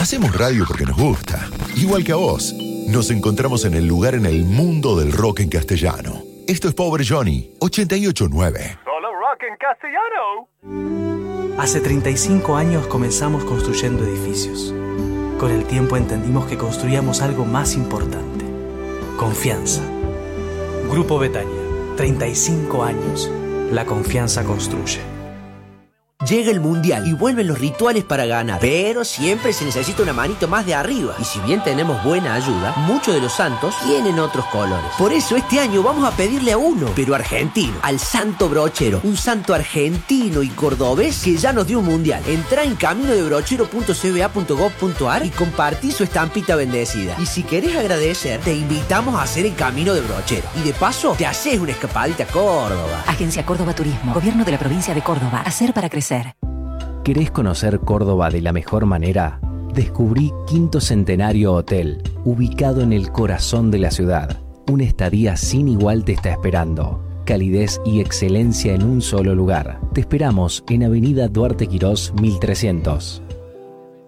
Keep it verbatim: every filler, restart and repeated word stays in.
Hacemos radio porque nos gusta, igual que a vos. Nos encontramos en el lugar en el mundo del rock en castellano. Esto es Pobre Johnny, ochenta y ocho punto nueve. Solo rock en castellano. Hace treinta y cinco años comenzamos construyendo edificios. Con el tiempo entendimos que construíamos algo más importante: confianza. Grupo Betania, treinta y cinco años. La confianza construye. Llega el Mundial y vuelven los rituales para ganar, pero siempre se necesita una manito más de arriba. Y si bien tenemos buena ayuda, muchos de los santos tienen otros colores. Por eso este año vamos a pedirle a uno, pero argentino, al Santo Brochero, un santo argentino y cordobés que ya nos dio un Mundial. Entrá en camino de brochero punto c b a punto gov punto a r y compartí su estampita bendecida. Y si querés agradecer, te invitamos a hacer el Camino de Brochero. Y de paso, te haces una escapadita a Córdoba. Agencia Córdoba Turismo, Gobierno de la Provincia de Córdoba. Hacer para crecer. ¿Querés conocer Córdoba de la mejor manera? Descubrí Quinto Centenario Hotel, ubicado en el corazón de la ciudad. Una estadía sin igual te está esperando. Calidez y excelencia en un solo lugar. Te esperamos en Avenida Duarte Quirós mil trescientos.